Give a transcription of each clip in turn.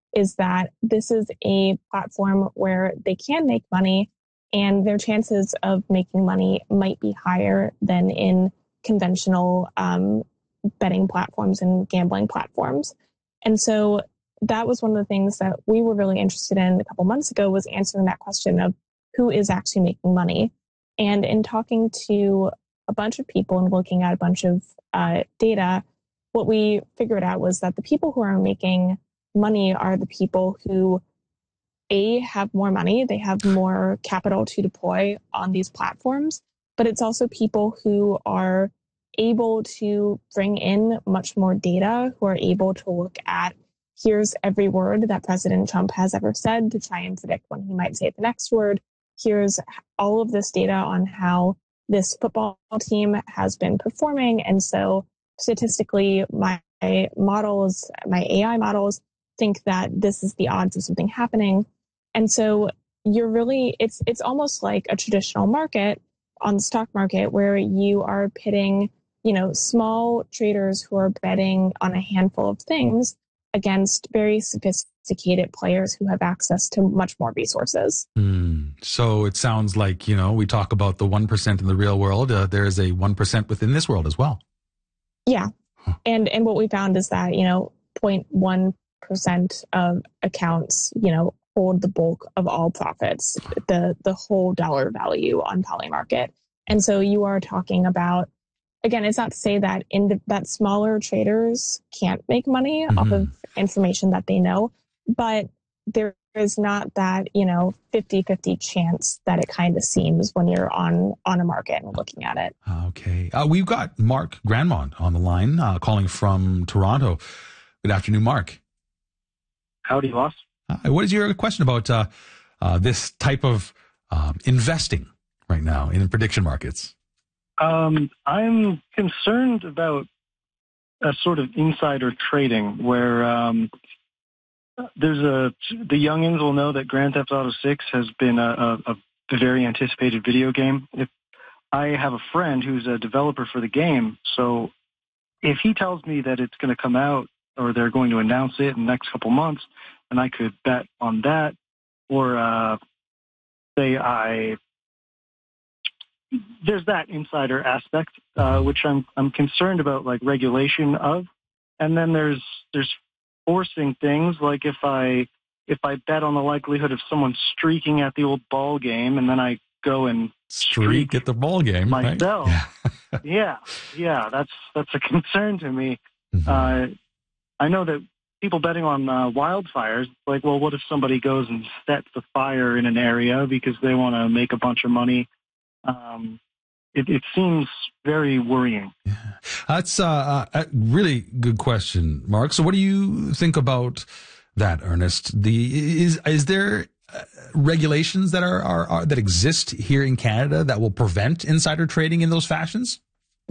is that this is a platform where they can make money, and their chances of making money might be higher than in conventional betting platforms and gambling platforms. And so that was one of the things that we were really interested in a couple months ago, was answering that question of who is actually making money. And in talking to a bunch of people and looking at a bunch of data, what we figured out was that the people who are making money are the people who, A, have more money, they have more capital to deploy on these platforms, but it's also people who are able to bring in much more data, who are able to look at, here's every word that President Trump has ever said to try and predict when he might say the next word. Here's all of this data on how this football team has been performing. And so statistically, my models, my AI models think that this is the odds of something happening. And so you're really, it's almost like a traditional market on the stock market where you are pitting, small traders who are betting on a handful of things against very sophisticated players who have access to much more resources. So it sounds like, we talk about the 1% in the real world. There is a 1% within this world as well. Yeah. And what we found is that, 0.1% of accounts, hold the bulk of all profits, the whole dollar value on Polymarket. And so you are talking about, again, it's not to say that that smaller traders can't make money off of information that they know, but there is not that, 50-50 chance that it kind of seems when you're on a market and looking at it. Okay. We've got Mark Grandmont on the line, calling from Toronto. Good afternoon, Mark. Howdy, boss. What is your question about this type of investing right now in prediction markets? I'm concerned about a sort of insider trading where the youngins will know that Grand Theft Auto 6 has been a very anticipated video game. If I have a friend who's a developer for the game, so if he tells me that it's going to come out or they're going to announce it in the next couple months, and I could bet on that, or there's that insider aspect, which I'm concerned about, like regulation of, and then there's forcing things, like if I bet on the likelihood of someone streaking at the old ball game, and then I go and streak at the ball game myself. Right? Yeah, that's a concern to me. I know that people betting on wildfires, like, well, what if somebody goes and sets a fire in an area because they want to make a bunch of money? It seems very worrying. Yeah. That's a really good question, Mark. So what do you think about that, Ernest? Is there regulations that are that exist here in Canada that will prevent insider trading in those fashions?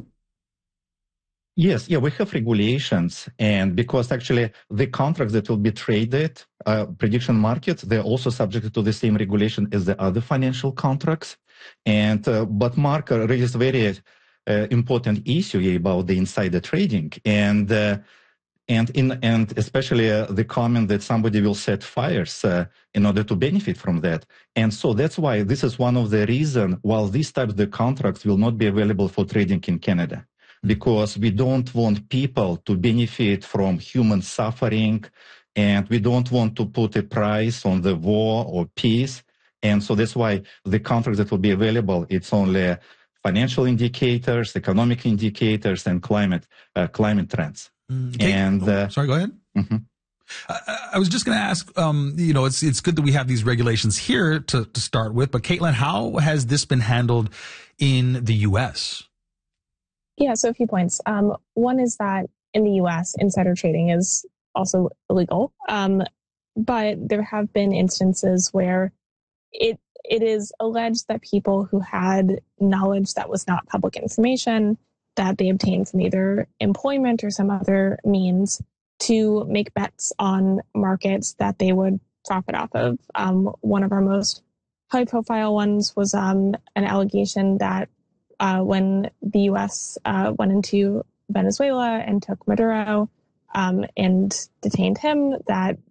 Yes, we have regulations, and because actually the contracts that will be traded, prediction markets, they're also subject to the same regulation as the other financial contracts. And but Mark raised a very important issue about the insider trading, and especially the comment that somebody will set fires in order to benefit from that. And so that's why this is one of the reasons why these types of contracts will not be available for trading in Canada. Because we don't want people to benefit from human suffering, and we don't want to put a price on the war or peace. And so that's why the contracts that will be available, it's only financial indicators, economic indicators, and climate trends. Okay. And sorry, go ahead. I was just going to ask, it's good that we have these regulations here to start with, but Caitlin, how has this been handled in the U.S.? Yeah, so a few points. One is that in the U.S., insider trading is also illegal, but there have been instances where it is alleged that people who had knowledge that was not public information, that they obtained from either employment or some other means, to make bets on markets that they would profit off of. One of our most high-profile ones was an allegation that when the U.S. went into Venezuela and took Maduro and detained him, that